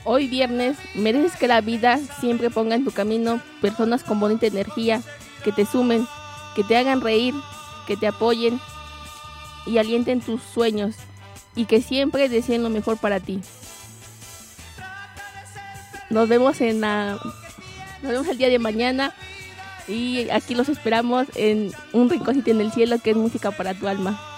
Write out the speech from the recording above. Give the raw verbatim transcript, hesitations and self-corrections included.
Hoy viernes mereces que la vida siempre ponga en tu camino personas con bonita energía, que te sumen, que te hagan reír, que te apoyen y alienten tus sueños y que siempre deseen lo mejor para ti. Nos vemos en la, nos vemos el día de mañana y aquí los esperamos en un rinconcito en el cielo que es música para tu alma.